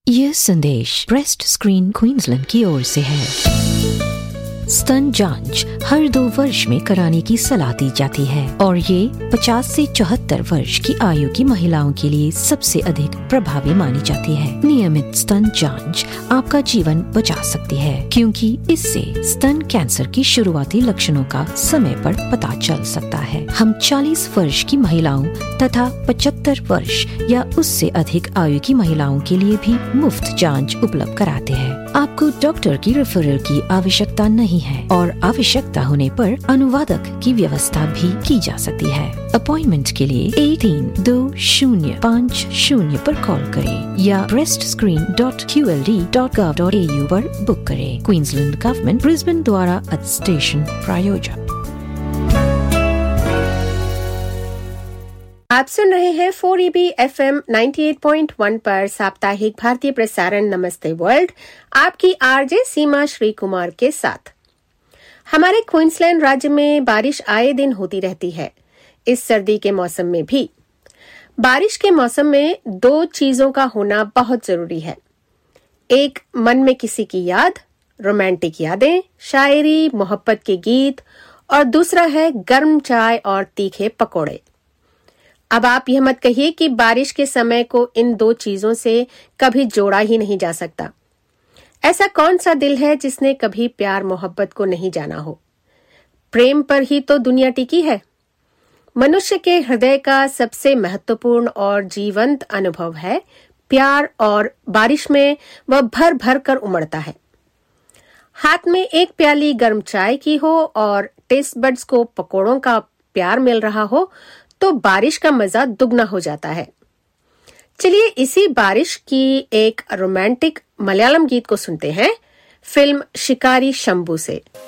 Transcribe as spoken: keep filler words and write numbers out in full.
यह संदेश breast screen Queensland की ओर से है। स्तन जांच हर दो वर्ष में कराने की सलाह दी जाती है और ये पचास से चौहत्तर वर्ष की आयु की महिलाओं के लिए सबसे अधिक प्रभावी मानी जाती है। नियमित स्तन जांच आपका जीवन बचा सकती है, क्योंकि इससे स्तन कैंसर की शुरुआती लक्षणों का समय पर पता चल सकता है। हम चालीस वर्ष की महिलाओं तथा पचहत्तर वर्ष या उससे अधिक आयु की महिलाओं के लिए भी मुफ्त जांच उपलब्ध कराते हैं। आपको डॉक्टर की रेफरल की आवश्यकता नहीं है और आवश्यकता होने पर अनुवादक की व्यवस्था भी की जा सकती है। अपॉइंटमेंट के लिए एक तीन दो शून्य पाँच शून्य पर कॉल करें या breast screen dot Q L D dot gov dot A you पर बुक करें। क्वींसलैंड गवर्नमेंट ब्रिस्बेन द्वारा स्टेशन प्रायोजक। आप सुन रहे हैं four E B F M अट्ठानवे पॉइंट एक पर साप्ताहिक भारतीय प्रसारण नमस्ते वर्ल्ड, आपकी आरजे सीमा श्री कुमार के साथ। हमारे क्वींसलैंड राज्य में बारिश आए दिन होती रहती है, इस सर्दी के मौसम में भी। बारिश के मौसम में दो चीजों का होना बहुत जरूरी है। एक, मन में किसी की याद, रोमांटिक यादें, शायरी, मोहब्बत के गीत, और दूसरा है गर्म चाय और तीखे पकोड़े। अब आप यह मत कहिए कि बारिश के समय को इन दो चीजों से कभी जोड़ा ही नहीं जा सकता। ऐसा कौन सा दिल है जिसने कभी प्यार मोहब्बत को नहीं जाना हो? प्रेम पर ही तो दुनिया टिकी है। मनुष्य के हृदय का सबसे महत्वपूर्ण और जीवंत अनुभव है प्यार, और बारिश में वह भर भर कर उमड़ता है। हाथ में एक प्याली गर्म चाय की हो और टेस्ट बड्स को पकोड़ों का प्यार मिल रहा हो तो बारिश का मजा दुगना हो जाता है। चलिए इसी बारिश की एक रोमांटिक मलयालम गीत को सुनते हैं, फिल्म शिकारी शंभू से।